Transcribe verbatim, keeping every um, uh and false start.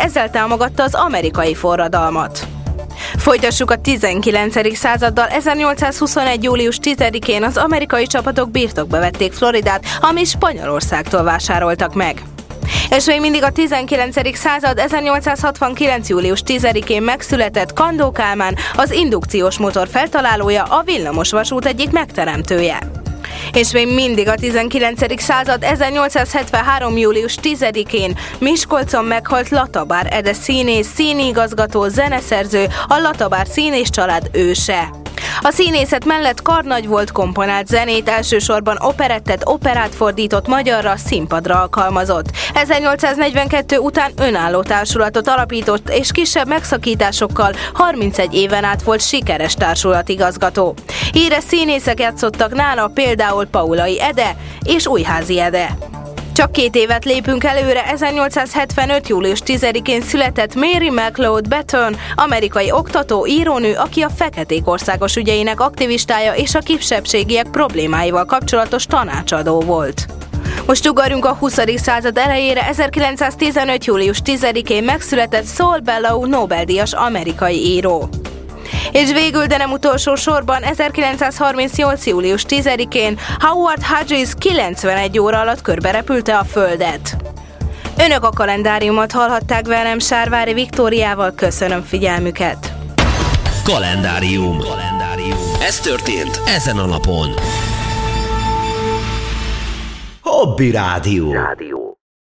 ezzel támogatta az amerikai forradalmat. Folytassuk a tizenkilencedik századdal. ezernyolcszázhuszonegy. július tizedikén az amerikai csapatok birtokba vették Floridát, amit Spanyolországtól vásároltak meg. És még mindig a tizenkilencedik század. ezernyolcszázhatvankilenc. július tizedikén megszületett Kandó Kálmán, az indukciós motor feltalálója, a villamosvasút egyik megteremtője. És még mindig a tizenkilencedik század. ezernyolcszázhetvenhárom. július tizedikén Miskolcon meghalt Latabár Ede színész, színigazgató, zeneszerző, a Latabár színész család őse. A színészet mellett karnagy volt, komponált zenét, elsősorban operettet, operát fordított magyarra, színpadra alkalmazott. ezernyolcszáznegyvenkettő után önálló társulatot alapított, és kisebb megszakításokkal harmincegy éven át volt sikeres társulatigazgató. Híres színészek játszottak nála, például Paulai Ede és Újházi Ede. Csak két évet lépünk előre, ezernyolcszázhetvenöt. július tizedikén született Mary McLeod Bethune, amerikai oktató, írónő, aki a feketék országos ügyeinek aktivistája és a kisebbségiek problémáival kapcsolatos tanácsadó volt. Most ugorjunk a huszadik század elejére, ezerkilencszáztizenöt. július tizedikén megszületett Saul Bellow, Nobel-díjas amerikai író. És végül, de nem utolsó sorban, ezerkilencszázharmincnyolc. július tizedikén Howard Hughes kilencvenegy óra alatt körberepülte a Földet. Önök a kalendáriumot hallhatták velem, Sárvári Viktóriával, köszönöm figyelmüket. Kalendárium. Kalendárium. Ez történt ezen a napon. Hobby Rádió. Rádió.